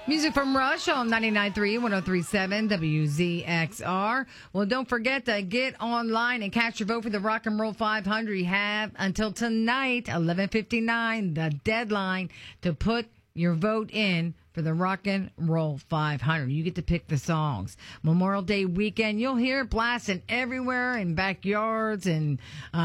Music from Rush on 99.3, 103.7 WZXR. Well, don't forget to get online and cast your vote for the Rock and Roll 500. You have until tonight, 11:59, the deadline to put your vote in for the Rock and Roll 500. You get to pick the songs. Memorial Day weekend, you'll hear it blasting everywhere in backyards and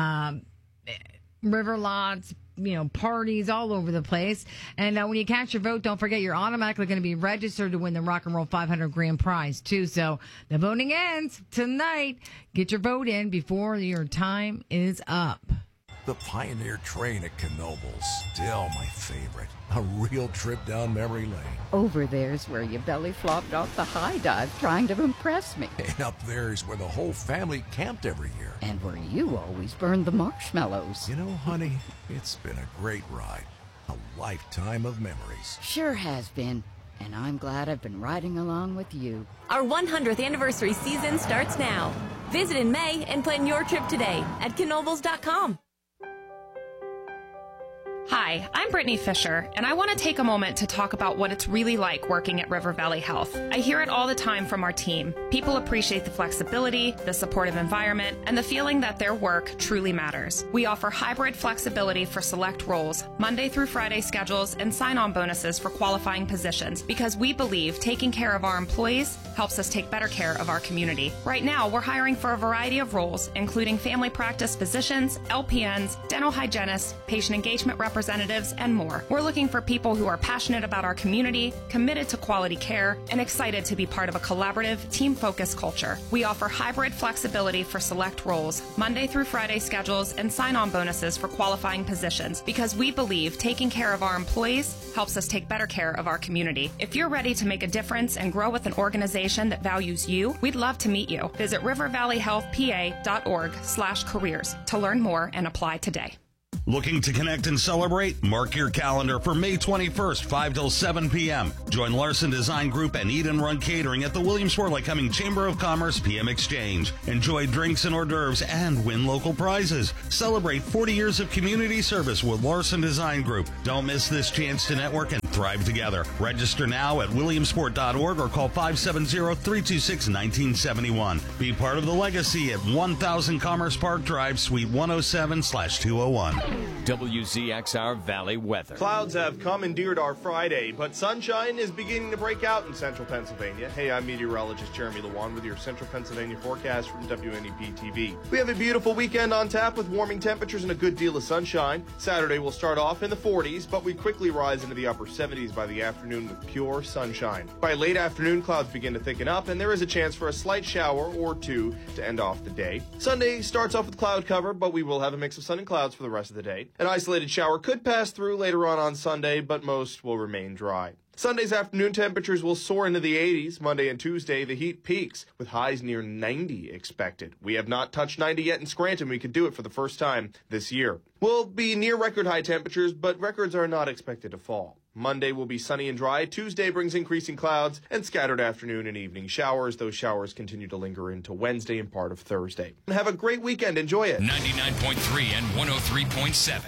river lots, parties all over the place. And when you cast your vote, don't forget you're automatically going to be registered to win the Rock and Roll 500 grand prize, too. So the voting ends tonight. Get your vote in before your time is up. The Pioneer train at Knoebels, still my favorite. A real trip down memory lane. Over there's where you belly flopped off the high dive trying to impress me. And up there's where the whole family camped every year. And where you always burned the marshmallows. You know, honey, it's been a great ride. A lifetime of memories. Sure has been. And I'm glad I've been riding along with you. Our 100th anniversary season starts now. Visit in May and plan your trip today at Knoebels.com. Hi, I'm Brittany Fisher, and I want to take a moment to talk about what it's really like working at River Valley Health. I hear it all the time from our team. People appreciate the flexibility, the supportive environment, and the feeling that their work truly matters. We offer hybrid flexibility for select roles, Monday through Friday schedules, and sign-on bonuses for qualifying positions because we believe taking care of our employees helps us take better care of our community. Right now, we're hiring for a variety of roles, including family practice physicians, LPNs, dental hygienists, patient engagement representatives, and more. We're looking for people who are passionate about our community, committed to quality care, and excited to be part of a collaborative, team-focused culture. We offer hybrid flexibility for select roles, Monday through Friday schedules, and sign-on bonuses for qualifying positions because we believe taking care of our employees helps us take better care of our community. If you're ready to make a difference and grow with an organization that values you, we'd love to meet you. Visit rivervalleyhealthpa.org/careers to learn more and apply today. Looking to connect and celebrate? Mark your calendar for May 21st, 5 till 7 p.m. Join Larson Design Group and Eat and Run Catering at the Williamsport Lycoming Chamber of Commerce PM Exchange. Enjoy drinks and hors d'oeuvres and win local prizes. Celebrate 40 years of community service with Larson Design Group. Don't miss this chance to network and thrive together. Register now at williamsport.org or call 570-326-1971. Be part of the legacy at 1000 Commerce Park Drive, Suite 107/201. WZXR Valley weather. Clouds have commandeered our Friday, but sunshine is beginning to break out in central Pennsylvania. Hey, I'm meteorologist Jeremy Lewan with your central Pennsylvania forecast from WNEP TV. We have a beautiful weekend on tap with warming temperatures and a good deal of sunshine. Saturday will start off in the 40s, but we quickly rise into the upper 70s by the afternoon with pure sunshine. By late afternoon, clouds begin to thicken up, and there is a chance for a slight shower or two to end off the day. Sunday starts off with cloud cover, but we will have a mix of sun and clouds for the rest of the day. An isolated shower could pass through later on Sunday, but most will remain dry. Sunday's afternoon temperatures will soar into the 80s. Monday and Tuesday, the heat peaks, with highs near 90 expected. We have not touched 90 yet in Scranton. We could do it for the first time this year. We'll be near record high temperatures, but records are not expected to fall. Monday will be sunny and dry. Tuesday brings increasing clouds and scattered afternoon and evening showers. Those showers continue to linger into Wednesday and part of Thursday. And have a great weekend. Enjoy it. 99.3 and 103.7